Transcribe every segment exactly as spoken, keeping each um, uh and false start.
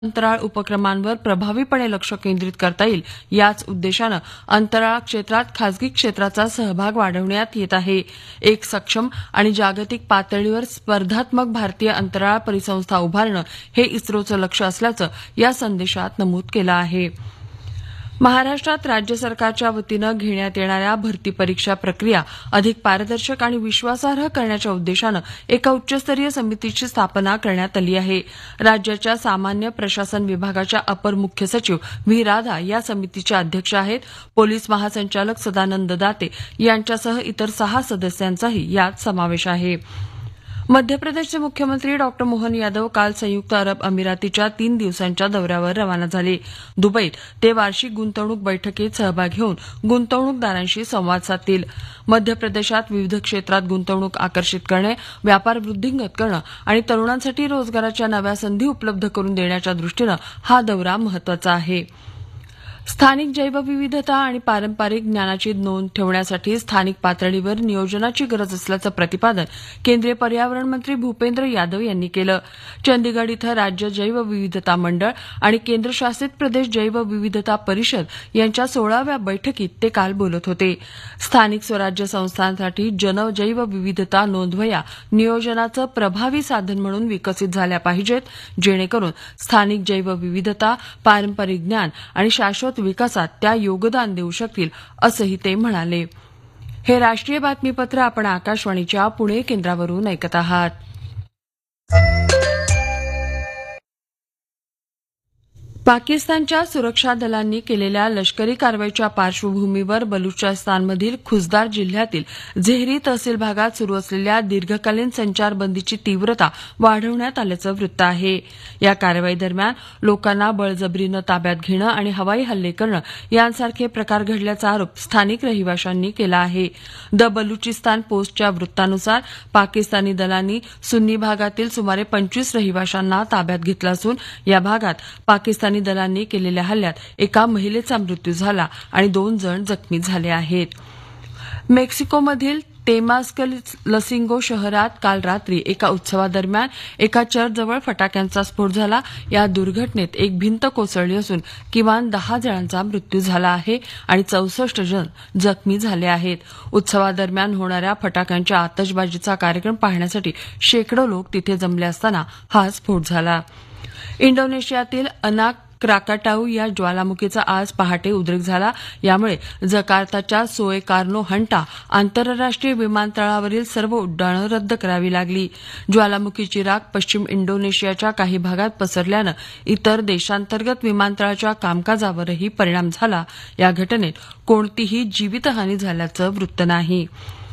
अंतराळ उपक्रमांवर प्रभावीपणे लक्ष केंद्रित करता येईल याच उद्देशानं अंतराळ क्षेत्रात खासगी क्षेत्राचा सहभाग वाढवण्यात येत आहे. एक सक्षम आणि जागतिक पातळीवर स्पर्धात्मक भारतीय अंतराळ परिसंस्था उभारणं हे इस्रोचं लक्ष्य असल्याचं या संदेशात नमूद केलं आहे. महाराष्ट्रात राज्य सरकारच्या वतीनं घेण्यात येणाऱ्या भरती परीक्षा प्रक्रिया अधिक पारदर्शक आणि विश्वासार्ह करण्याच्या उद्देशानं एका उच्चस्तरीय समितीची स्थापना करण्यात आली आहे. राज्याच्या सामान्य प्रशासन विभागाच्या अपर मुख्य सचिव व्ही राधा या समितीच्या अध्यक्ष आहेत. पोलीस महासंचालक सदानंद दाते यांच्यासह इतर सहा सदस्यांचाही यात समावेश आहे. मध्य प्रदेशचे मुख्यमंत्री डॉक्टर मोहन यादव काल संयुक्त अरब अमिरातीच्या तीन दिवसांच्या दौऱ्यावर रवाना झाले. दुबईत ते वार्षिक गुंतवणूक बैठकीत सहभाग घेऊन गुंतवणूकदारांशी संवाद साधतील. मध्य प्रदेशात विविध क्षेत्रात गुंतवणूक आकर्षित करणे, व्यापार वृद्धिंगत करणं आणि तरुणांसाठी रोजगाराच्या नव्या संधी उपलब्ध करून देण्याच्या दृष्टीनं हा दौरा महत्वाचा आहे. स्थानिक जैवविविधता आणि पारंपरिक ज्ञानाची नोंद ठेवण्यासाठी स्थानिक पातळीवर नियोजनाची गरज असल्याचं प्रतिपादन केंद्रीय पर्यावरण मंत्री भूपेंद्र यादव यांनी केलं. चंदीगड इथं राज्य जैवविविधता मंडळ आणि केंद्रशासित प्रदेश जैवविविधता परिषद यांच्या सोळाव्या बैठकीत ते काल बोलत होते. स्थानिक स्वराज्य संस्थांसाठी जन जैवविविधता नोंदवह्या नियोजनाचं प्रभावी साधन म्हणून विकसित झाल्या पाहिजेत, जेणेकरून स्थानिक जैवविविधता, पारंपरिक ज्ञान आणि शाश्वत विकासात त्या योगदान देऊ शकतील, असंही ते म्हणाले. हे राष्ट्रीय बातमीपत्र आपण आकाशवाणीच्या पुणे केंद्रावरून ऐकत आहात. पाकिस्तानच्या सुरक्षा दलांनी केलेल्या लष्करी कारवाईच्या पार्श्वभूमीवर बलुचिस्तानमधील खुजदार जिल्ह्यातील झेहरी तहसील भागात सुरू असलेल्या दीर्घकालीन संचारबंदीची तीव्रता वाढवण्यात आल्याचं वृत्त आहे. या कारवाईदरम्यान लोकांना बळजबरीनं ताब्यात घेणं आणि हवाई हल्ले करणं यांसारखे प्रकार घडल्याचा आरोप स्थानिक रहिवाशांनी केला आहे. द बलुचिस्तान पोस्टच्या वृत्तानुसार पाकिस्तानी दलांनी सुन्नी भागातील सुमारे पंचवीस रहिवाशांना ताब्यात घेतलं असून या भागात पाकिस्तानी दलांनी केलेल्या हल्ल्यात एका महिलेचा मृत्यू झाला आणि दोन जण जखमी झाले आहेत. मेक्सिकोमधील तेमास्कलसिंगो शहरात काल रात्री एका उत्सवादरम्यान एका चर्चजवळ फटाक्यांचा स्फोट झाला. या दुर्घटनेत एक भिंत कोसळली असून किमान दहा जणांचा मृत्यू झाला आहे आणि चौसष्ट जण जखमी झाले आहेत. उत्सवादरम्यान होणाऱ्या फटाक्यांच्या आतषबाजीचा कार्यक्रम पाहण्यासाठी शेकडो लोक तिथे जमले असताना हा स्फोट झाला. इंडोनेशियातील अनाक क्राकाटाऊ या ज्वालामुखीचा आज पहाटे उद्रेक झाला. यामुळे जकार्ताच्या सोएकार्नो हंटा आंतरराष्ट्रीय विमानतळावरील सर्व उड्डाणं रद्द करावी लागली. ज्वालामुखीची राख पश्चिम इंडोनेशियाच्या काही भागात पसरल्यानं इतर देशांतर्गत विमानतळाच्या कामकाजावरही परिणाम झाला. या घटनेत कोणतीही जीवितहानी झाल्याचं वृत्त नाही.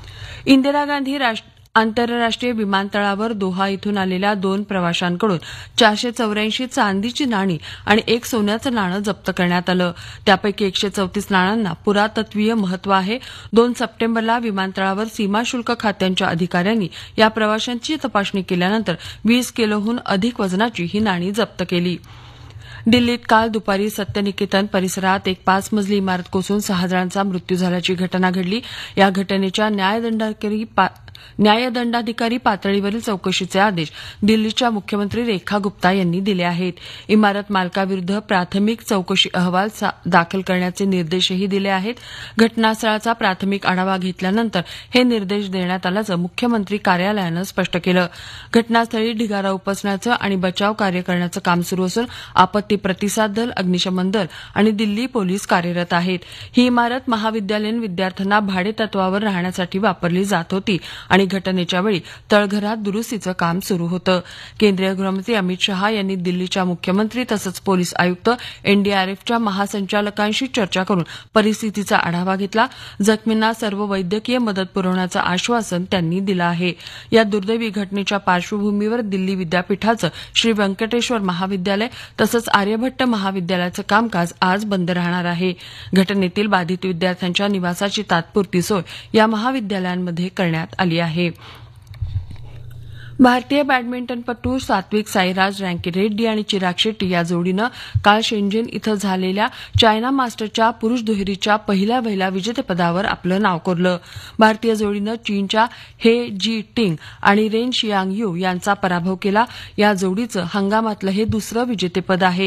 इंदिरा गांधी आंतरराष्ट्रीय विमानतळावर दोहा इथून आलेल्या दोन प्रवाशांकडून चारशे चौऱ्याऐंशी चांदीची नाणी आणि एक सोन्याचं नाणं जप्त करण्यात आलं. त्यापैकी एकशे चौतीस नाण्यांना पुरातत्वीय महत्व आहे. दोन सप्टेंबरला विमानतळावर सीमाशुल्क खात्यांच्या अधिकाऱ्यांनी या प्रवाशांची तपासणी केल्यानंतर वीस किलोहून अधिक वजनाची ही नाणी जप्त केली. दिल्लीत काल दुपारी सत्यनिकेतन परिसरात एक पाच मजली इमारत कोसळून सहा जणांचा मृत्यू झाल्याची घटना घडली. या घटनेच्या न्यायदंडाधिकारी न्यायदंडाधिकारी पातळीवरील चौकशीचे आदेश दिल्लीच्या मुख्यमंत्री रेखा गुप्ता यांनी दिले आहेत. इमारत मालकाविरुद्ध प्राथमिक चौकशी अहवाल दाखल करण्याचे निर्देशही दिले आहेत. घटनास्थळाचा प्राथमिक आढावा घेतल्यानंतर हे निर्देश देण्यात आल्याचं मुख्यमंत्री कार्यालयानं स्पष्ट केलं. घटनास्थळी ढिगारा उपसण्याचं आणि बचाव कार्य करण्याचं काम सुरू असून आपत्ती प्रतिसाद दल, अग्निशमन दल आणि दिल्ली पोलीस कार्यरत आहेत. ही इमारत महाविद्यालयीन विद्यार्थ्यांना भाडेतत्वावर राहण्यासाठी वापरली जात होती आणि घटनेच्या वेळी तळघरात दुरुस्तीचं काम सुरू होतं. केंद्रीय गृहमंत्री अमित शहा यांनी दिल्लीच्या मुख्यमंत्री तसंच पोलीस आयुक्त, एनडीआरएफच्या महासंचालकांशी चर्चा करून परिस्थितीचा आढावा घेतला. जखमींना सर्व वैद्यकीय मदत पुरवण्याचं आश्वासन त्यांनी दिलं आहे. या दुर्दैवी घटनेच्या पार्श्वभूमीवर दिल्ली विद्यापीठाचं श्री व्यंकटेश्वर महाविद्यालय तसंच आर्यभट्ट महाविद्यालयाचं कामकाज आज बंद राहणार आहे. घटनेतील बाधित विद्यार्थ्यांच्या निवासाची तात्पुरती सोय या महाविद्यालयांमध्ये करण्यात आली आहे. भारतीय बॅडमिंटनपटू सात्विक साईराज रँकीरेड्डी आणि चिराग शेट्टी या जोडीनं काल शेंजेन इथं झालेल्या चायना मास्टरच्या पुरुष दुहेरीच्या पहिल्या वहिल्या विजेतेपदावर आपलं नाव कोरलं. भारतीय जोडीनं चीनच्या हे जी टिंग आणि रेन शियांग यू यांचा पराभव केला. या जोडीचं हंगामातलं हे दुसरं विजेतेपद आहे.